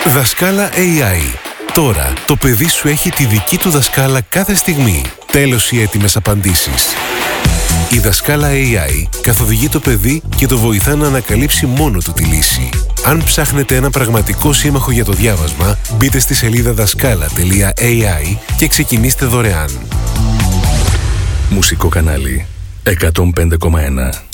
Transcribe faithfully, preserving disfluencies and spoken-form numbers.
Δασκάλα έι άι. Τώρα το παιδί σου έχει τη δική του δασκάλα κάθε στιγμή. Τέλος οι έτοιμες απαντήσεις. Η Δασκάλα έι άι καθοδηγεί το παιδί και το βοηθά να ανακαλύψει μόνο του τη λύση. Αν ψάχνετε ένα πραγματικό σύμμαχο για το διάβασμα, μπείτε στη σελίδα δασκάλα τελεία έι άι και ξεκινήστε δωρεάν. Μουσικό κανάλι εκατόν πέντε κόμμα ένα.